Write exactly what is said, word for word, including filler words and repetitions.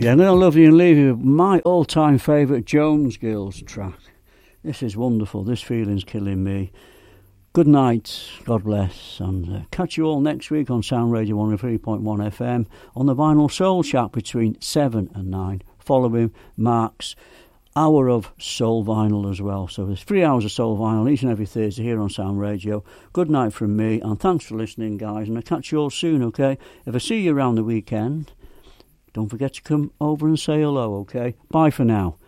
Yeah, I'm going to love you and leave you with my all-time favourite Jones Girls track. This is wonderful. This feeling's killing me. Good night, God bless, and uh, catch you all next week on Sound Radio one oh three point one F M on the Vinyl Soul Chat between seven and nine, following Mark's hour of soul vinyl as well. So there's three hours of soul vinyl each and every Thursday here on Sound Radio. Good night from me, and thanks for listening, guys, and I'll catch you all soon, okay? If I see you around the weekend, don't forget to come over and say hello, okay? Bye for now.